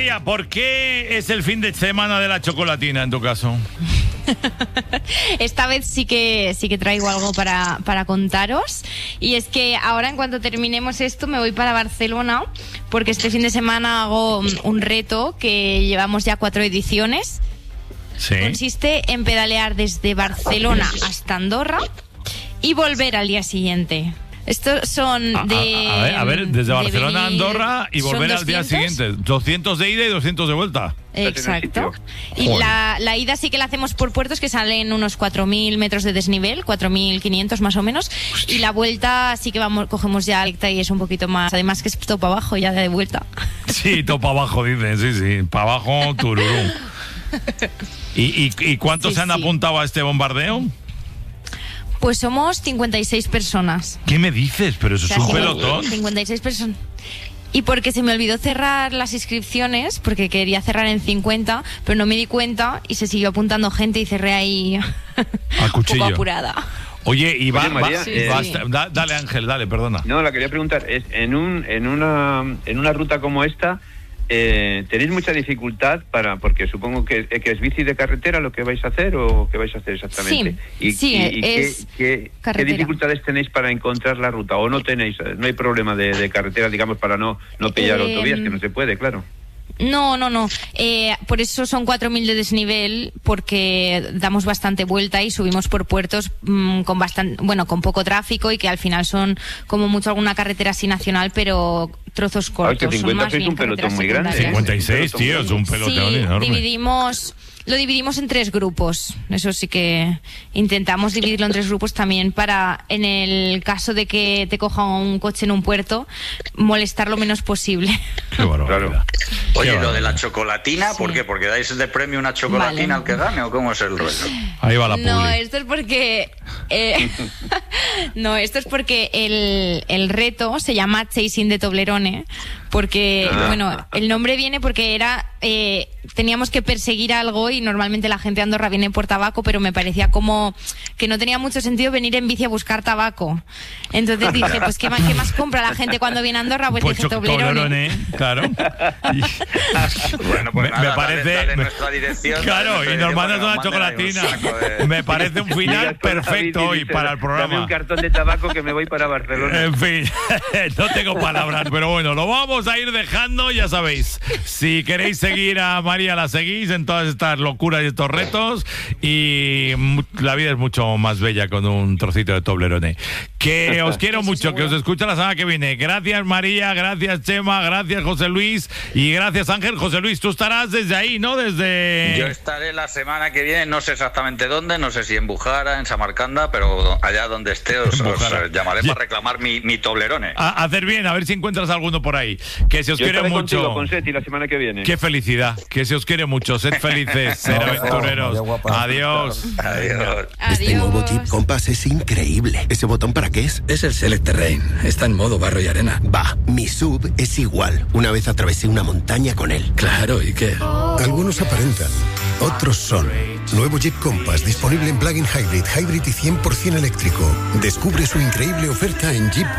María, ¿por qué es el fin de semana de la chocolatina en tu caso? Esta vez sí que traigo algo para contaros. Y es que ahora, en cuanto terminemos esto, me voy para Barcelona, porque este fin de semana hago un reto que llevamos ya 4 ediciones. Sí. Consiste en pedalear desde Barcelona hasta Andorra y volver al día siguiente. Estos son A ver, desde Barcelona a Andorra y volver 200. al día siguiente. 200 de ida y 200 de vuelta. Exacto. Y la ida sí que la hacemos por puertos que salen unos 4.000 metros de desnivel, 4.500 más o menos. Hostia. Y la vuelta sí que cogemos ya y es un poquito más. Además que es topa abajo ya de vuelta. Sí, topa abajo, dicen, sí. Para abajo, tururú. ¿Y cuántos se han apuntado a este bombardeo? Pues somos 56 personas. ¿Qué me dices? Pero eso es un pelotón. 56 personas. Y porque se me olvidó cerrar las inscripciones, porque quería cerrar en 50, pero no me di cuenta y se siguió apuntando gente y cerré ahí al cuchillo. Un poco apurada. Oye, y María, dale Ángel, dale, perdona. No, la quería preguntar, en una ruta como esta, ¿tenéis mucha dificultad porque supongo que es bici de carretera lo que vais a hacer o qué vais a hacer exactamente? ¿Qué dificultades tenéis para encontrar la ruta? ¿O no hay problema de carretera, digamos, para no pillar autovías, que no se puede, claro? No. Por eso son 4.000 de desnivel, porque damos bastante vuelta y subimos por puertos con poco tráfico y que al final son como mucho alguna carretera así nacional, pero trozos cortos. 50 es un pelotón muy grande. 56, tío, es un pelotón enorme. Lo dividimos en 3 grupos. Eso sí que intentamos dividirlo en 3 grupos también para, en el caso de que te coja un coche en un puerto, molestar lo menos posible. Qué barbaridad. Claro. Oye, lo de la chocolatina, ¿por qué? ¿Porque dais de premio una chocolatina al que gane o cómo es el rollo? Ahí va la publi. No, esto es porque... el reto se llama Chasing the Toblerone, porque, el nombre viene porque teníamos que perseguir algo y normalmente la gente de Andorra viene por tabaco, pero me parecía como que no tenía mucho sentido venir en bici a buscar tabaco. Entonces dije, pues ¿qué más compra la gente cuando viene a Andorra? Pues dije Toblerone. Claro. Bueno, pues me parece... dale nuestra dirección. Claro, y nos mandas una chocolatina. Me parece un final perfecto hoy para el programa. Dame un cartón de tabaco que me voy para Barcelona. En fin, no tengo palabras, pero bueno, lo vamos a ir dejando, ya sabéis. Si queréis seguir a María, la seguís en todas estas locuras y estos retos, y la vida es mucho más bella con un trocito de Toblerone. Que os quiero mucho, que os escucho la semana que viene. Gracias María, gracias Chema, gracias José Luis y gracias Ángel. José Luis, tú estarás desde ahí, ¿no? Yo estaré la semana que viene, no sé exactamente dónde, no sé si en Bujara, en Samarcanda, pero allá donde esté os llamaré para reclamar mi Toblerone. A hacer bien, a ver si encuentras alguno por ahí. Que se os quiere mucho. Con Seti la semana que viene. Qué felicidad, que se os quiere mucho. Sed felices, sed aventureros. Adiós. Este nuevo Jeep Compass es increíble. ¿Ese botón para qué es? Es el Select Terrain. Está en modo barro y arena. Mi SUV es igual. Una vez atravesé una montaña con él. Claro, ¿y qué? Algunos aparentan, otros son. Nuevo Jeep Compass disponible en plug-in hybrid y 100% eléctrico. Descubre su increíble oferta en Jeep